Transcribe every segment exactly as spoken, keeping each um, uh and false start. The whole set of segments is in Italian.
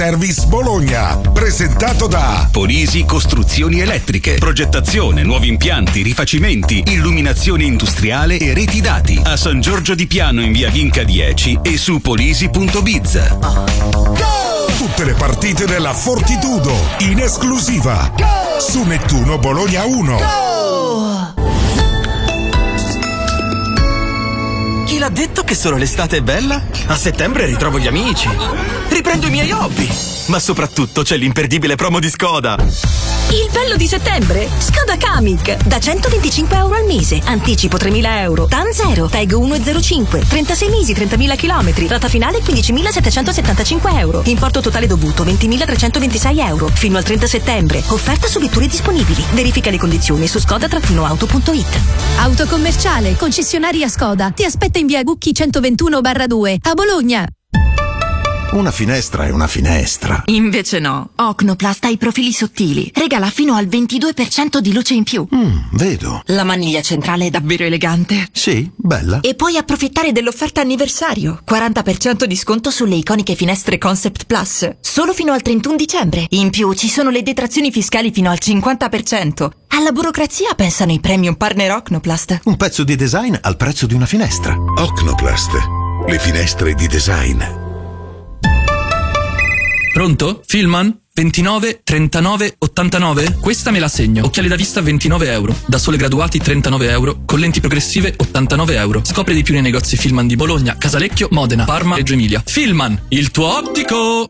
Service Bologna, presentato da Polisi Costruzioni Elettriche, progettazione, nuovi impianti, rifacimenti, illuminazione industriale e reti dati. A San Giorgio di Piano in via Vinca dieci e su polisi punto biz. Go! Tutte le partite della Fortitudo in esclusiva Go! Su Nettuno Bologna uno. Go! Chi l'ha detto che solo l'estate è bella? A settembre ritrovo gli amici, riprendo i miei hobby, ma soprattutto c'è l'imperdibile promo di Skoda. Il bello di settembre? Skoda Kamiq da centoventicinque euro al mese, anticipo tremila euro, T A N zero, Tag uno virgola zero cinque, trentasei mesi, trentamila chilometri, rata finale quindicimilasettecentosettantacinque euro, importo totale dovuto ventimilatrecentoventisei euro, fino al trenta settembre, offerta su vetture disponibili, verifica le condizioni su skoda auto punto it. Autocommerciale, concessionaria Skoda, ti aspetta in via Gucchi centoventuno barra due, a Bologna. Una finestra è una finestra. Invece no. Ocnoplast ha i profili sottili. Regala fino al ventidue per cento di luce in più. Mm, vedo. La maniglia centrale è davvero elegante. Sì, bella. E puoi approfittare dell'offerta anniversario. quaranta per cento di sconto sulle iconiche finestre Concept Plus. Solo fino al trentuno dicembre. In più ci sono le detrazioni fiscali fino al cinquanta per cento. Alla burocrazia pensano i premium partner Ocnoplast. Un pezzo di design al prezzo di una finestra. Ocnoplast, le finestre di design. Pronto? Filman? ventinove trentanove ottantanove? Questa me la segno. Occhiali da vista ventinove euro. Da sole graduati trentanove euro. Con lenti progressive ottantanove euro. Scopri di più nei negozi Filman di Bologna, Casalecchio, Modena, Parma e Reggio Emilia. Filman, il tuo ottico!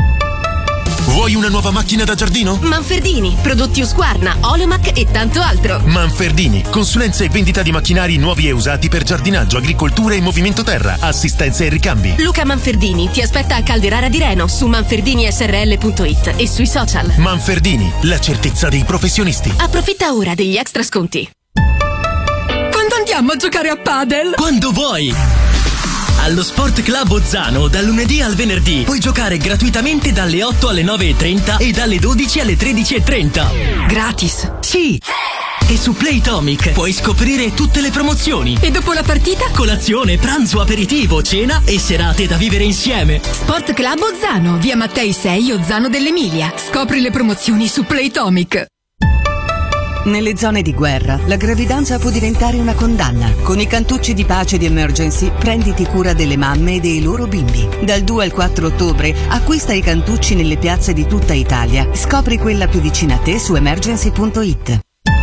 Vuoi una nuova macchina da giardino? Manfredini, prodotti Husqvarna, Oleomac e tanto altro. Manfredini, consulenza e vendita di macchinari nuovi e usati per giardinaggio, agricoltura e movimento terra, assistenza e ricambi. Luca Manfredini ti aspetta a Calderara di Reno su manferdini s r l punto it e sui social. Manfredini, la certezza dei professionisti. Approfitta ora degli extra sconti. Quando andiamo a giocare a padel? Quando vuoi! Allo Sport Club Ozzano, dal lunedì al venerdì, puoi giocare gratuitamente dalle otto alle nove e trenta e dalle dodici alle tredici e trenta. Gratis? Sì! E su Playtomic puoi scoprire tutte le promozioni. E dopo la partita? Colazione, pranzo, aperitivo, cena e serate da vivere insieme. Sport Club Ozzano, via Mattei sei, Ozzano dell'Emilia. Scopri le promozioni su Playtomic. Nelle zone di guerra, la gravidanza può diventare una condanna. Con i cantucci di pace di Emergency, prenditi cura delle mamme e dei loro bimbi. Dal due al quattro ottobre, acquista i cantucci nelle piazze di tutta Italia. Scopri quella più vicina a te su emergency punto it.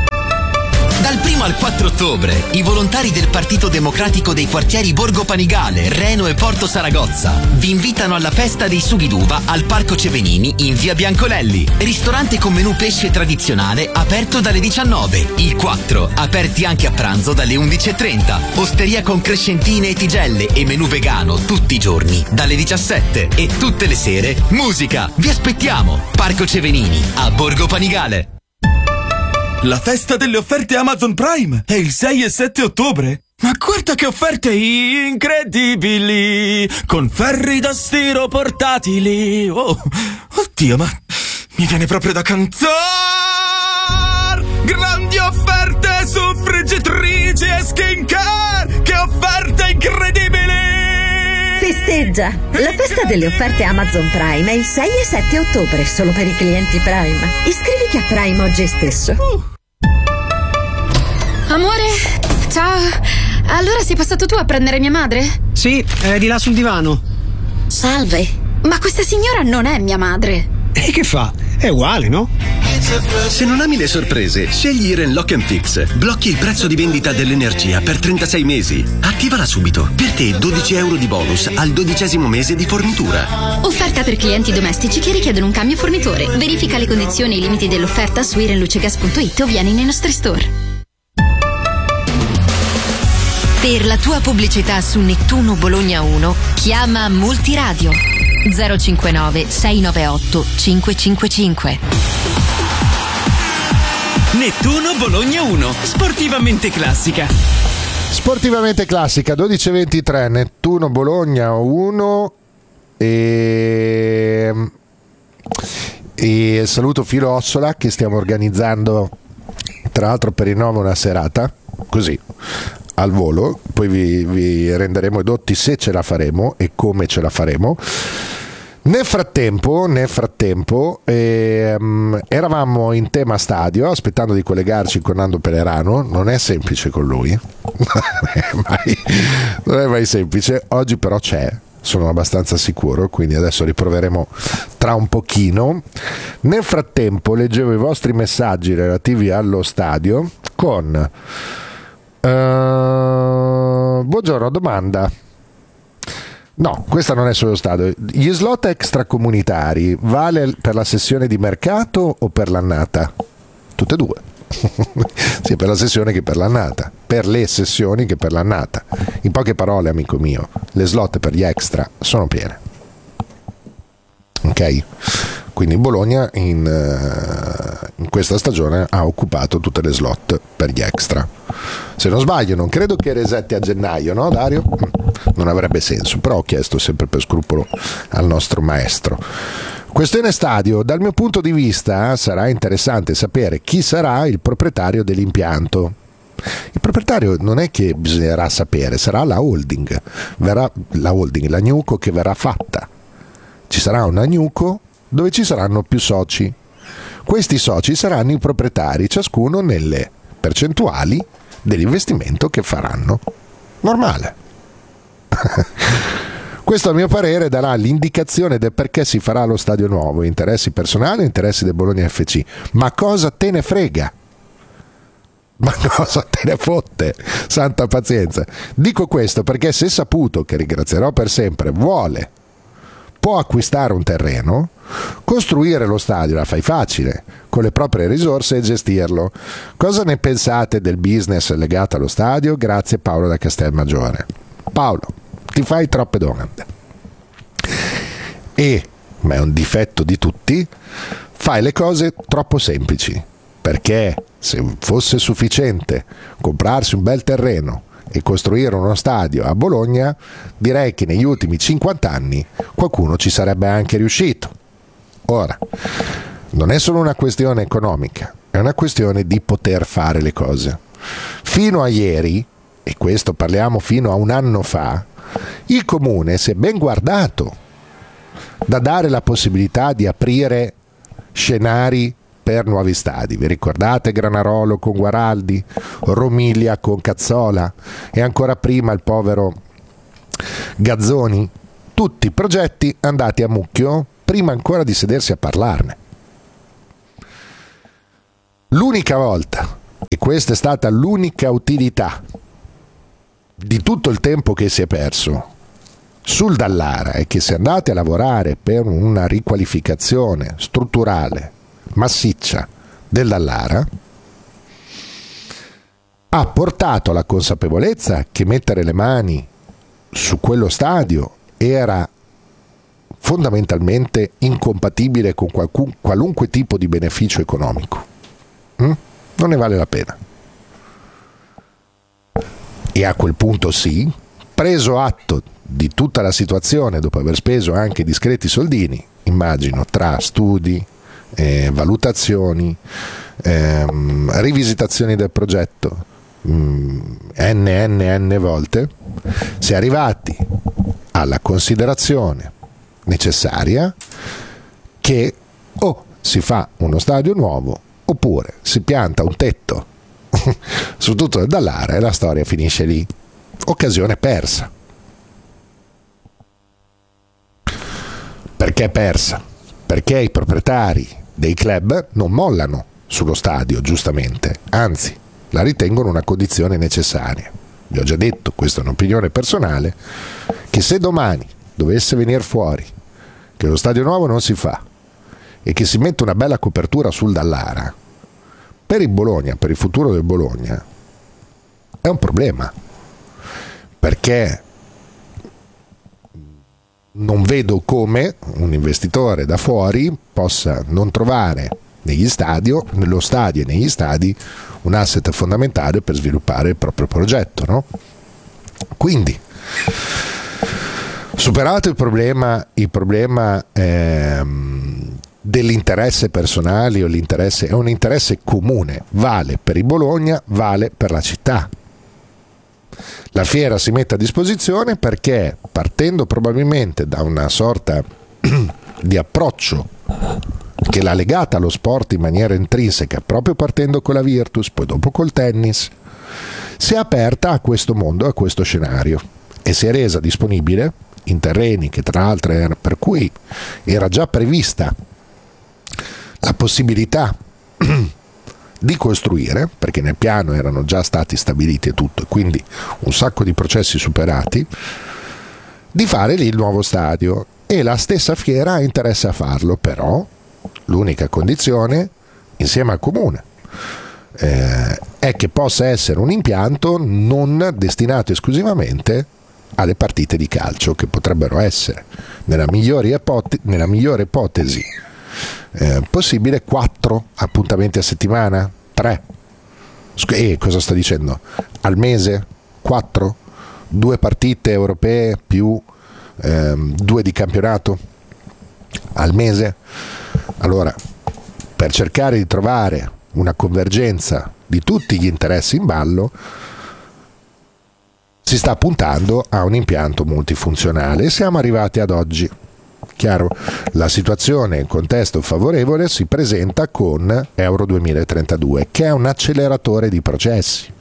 Dal primo al quattro ottobre, i volontari del Partito Democratico dei quartieri Borgo Panigale, Reno e Porto Saragozza vi invitano alla festa dei sughi d'uva al Parco Cevenini in via Biancolelli. Ristorante con menù pesce tradizionale aperto dalle diciannove. Il quattro, aperti anche a pranzo dalle undici e trenta. Osteria con crescentine e tigelle e menù vegano tutti i giorni dalle diciassette. E tutte le sere, musica. Vi aspettiamo. Parco Cevenini a Borgo Panigale. La festa delle offerte Amazon Prime è il sei e sette ottobre. Ma guarda che offerte incredibili! Con ferri da stiro portatili. Oh, oddio, ma mi viene proprio da cantare! Grandi offerte su friggitrici e skincare! Che offerte incredibili! Festeggia! La festa delle offerte Amazon Prime è il sei e sette ottobre, solo per i clienti Prime. Iscriviti a Prime oggi stesso. Uh. Amore, ciao. Allora sei passato tu a prendere mia madre? Sì, è di là sul divano. Salve. Ma questa signora non è mia madre. E che fa? È uguale, no? Se non ami le sorprese, scegli Iren Lock and Fix. Blocchi il prezzo di vendita dell'energia per trentasei mesi. Attivala subito. Per te dodici euro di bonus al dodicesimo mese di fornitura. Offerta per clienti domestici che richiedono un cambio fornitore. Verifica le condizioni e i limiti dell'offerta su irenlucegas punto it o vieni nei nostri store. Per la tua pubblicità su Nettuno Bologna uno, chiama Multiradio zero cinquantanove sei novantaotto cinquecentocinquantacinque. Nettuno Bologna uno, sportivamente classica. Sportivamente classica, dodici e ventitré, Nettuno Bologna uno e... e saluto Filo Ossola che stiamo organizzando tra l'altro per il nome una serata, così al volo, poi vi, vi renderemo edotti se ce la faremo e come ce la faremo. Nel frattempo, nel frattempo ehm, eravamo in tema stadio, aspettando di collegarci con Nando Pelerano. Non è semplice con lui, non è mai, non è mai semplice. Oggi però c'è, sono abbastanza sicuro, quindi adesso riproveremo tra un pochino. Nel frattempo leggevo i vostri messaggi relativi allo stadio con uh, buongiorno, domanda. No, questa non è solo stadio. Gli slot extracomunitari vale per la sessione di mercato o per l'annata? Tutte e due. Sia per la sessione che per l'annata. Per le sessioni che per l'annata. In poche parole, amico mio, le slot per gli extra sono piene. Ok? Quindi Bologna in, in questa stagione ha occupato tutte le slot per gli extra. Se non sbaglio, non credo che resetti a gennaio, no Dario? Non avrebbe senso, però ho chiesto sempre per scrupolo al nostro maestro. Questione stadio, dal mio punto di vista sarà interessante sapere chi sarà il proprietario dell'impianto. Il proprietario non è che bisognerà sapere, sarà la holding, verrà la holding, la Gnuco che verrà fatta. Ci sarà una Gnuco dove ci saranno più soci. Questi soci saranno i proprietari, ciascuno nelle percentuali dell'investimento che faranno. Normale. Questo a mio parere darà l'indicazione del perché si farà lo stadio nuovo, interessi personali, interessi del Bologna F C. Ma cosa te ne frega? Ma cosa te ne fotte? Santa pazienza. Dico questo perché se saputo, che ringrazierò per sempre, vuole, può acquistare un terreno, costruire lo stadio la fai facile, con le proprie risorse e gestirlo. Cosa ne pensate del business legato allo stadio? Grazie Paolo da Castelmaggiore. Paolo, ti fai troppe domande. E, ma è un difetto di tutti, fai le cose troppo semplici, perché se fosse sufficiente comprarsi un bel terreno e costruire uno stadio a Bologna, direi che negli ultimi cinquanta anni qualcuno ci sarebbe anche riuscito. Ora, non è solo una questione economica, è una questione di poter fare le cose. Fino a ieri, e questo parliamo fino a un anno fa, il comune si è ben guardato da dare la possibilità di aprire scenari per nuovi stadi. Vi ricordate Granarolo con Guaraldi, Romiglia con Cazzola e ancora prima il povero Gazzoni? Tutti progetti andati a mucchio prima ancora di sedersi a parlarne. L'unica volta, e questa è stata l'unica utilità di tutto il tempo che si è perso sul Dallara, è che se andate a lavorare per una riqualificazione strutturale massiccia del Dallara, ha portato alla consapevolezza che mettere le mani su quello stadio era fondamentalmente incompatibile con qualcun, qualunque tipo di beneficio economico. Mm? Non ne vale la pena. E a quel punto sì, preso atto di tutta la situazione, dopo aver speso anche discreti soldini, immagino, tra studi, eh, valutazioni, ehm, rivisitazioni del progetto, mh, n n n volte, si è arrivati alla considerazione necessaria che o si fa uno stadio nuovo oppure si pianta un tetto su tutto il Dallara e la storia finisce lì. Occasione persa. Perché persa? Perché i proprietari dei club non mollano sullo stadio, giustamente, anzi la ritengono una condizione necessaria. Vi ho già detto, questa è un'opinione personale, che se domani dovesse venire fuori che lo stadio nuovo non si fa e che si mette una bella copertura sul Dallara, per il Bologna, per il futuro del Bologna, è un problema, perché non vedo come un investitore da fuori possa non trovare negli stadio, nello stadio e negli stadi un asset fondamentale per sviluppare il proprio progetto, no? Quindi, superato il problema, il problema ehm, dell'interesse personale o l'interesse, è un interesse comune, vale per il Bologna, vale per la città. La fiera si mette a disposizione perché, partendo probabilmente da una sorta di approccio che l'ha legata allo sport in maniera intrinseca, proprio partendo con la Virtus, poi dopo col tennis, si è aperta a questo mondo, a questo scenario, e si è resa disponibile in terreni che tra l'altro era, per cui era già prevista la possibilità di costruire, perché nel piano erano già stati stabiliti e tutto, e quindi un sacco di processi superati, di fare lì il nuovo stadio, e la stessa fiera ha interesse a farlo, però l'unica condizione, insieme al comune, eh, è che possa essere un impianto non destinato esclusivamente alle partite di calcio, che potrebbero essere, nella migliore, ipote- nella migliore ipotesi eh, possibile, quattro appuntamenti a settimana, tre. E cosa sto dicendo? Al mese? Quattro? Due partite europee più ehm, due di campionato al mese? Allora, per cercare di trovare una convergenza di tutti gli interessi in ballo, si sta puntando a un impianto multifunzionale, e siamo arrivati ad oggi. Chiaro, la situazione in contesto favorevole si presenta con Euro duemilatrentadue, che è un acceleratore di processi.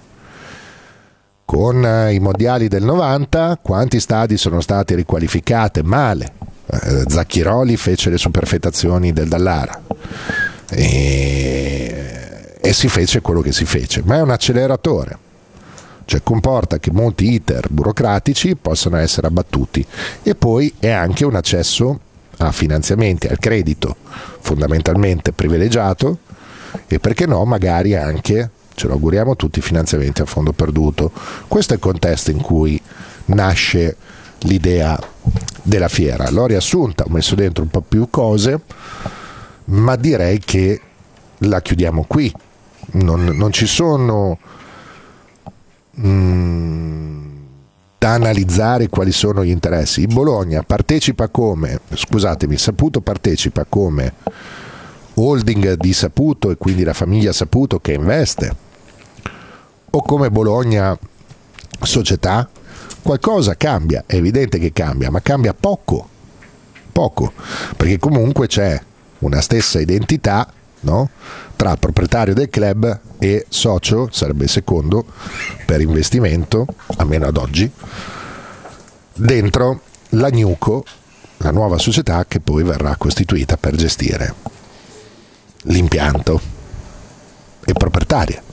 Con i mondiali del novanta, quanti stadi sono stati riqualificati male? Eh, Zacchiroli fece le superfetazioni del Dallara e, e si fece quello che si fece, ma è un acceleratore, cioè comporta che molti iter burocratici possano essere abbattuti, e poi è anche un accesso a finanziamenti, al credito fondamentalmente privilegiato, e perché no magari anche, ce lo auguriamo tutti, finanziamenti a fondo perduto. Questo è il contesto in cui nasce l'idea della fiera. L'ho riassunta, ho messo dentro un po' più cose, ma direi che la chiudiamo qui. Non, non ci sono mh, da analizzare quali sono gli interessi. Il Bologna partecipa come, scusatemi, Saputo partecipa come holding di Saputo, e quindi la famiglia Saputo che investe, o come Bologna società? Qualcosa cambia, è evidente che cambia, ma cambia poco, poco, perché comunque c'è una stessa identità, no? Tra proprietario del club e socio, sarebbe il secondo per investimento, almeno ad oggi, dentro la Newco, la nuova società che poi verrà costituita per gestire l'impianto e proprietaria.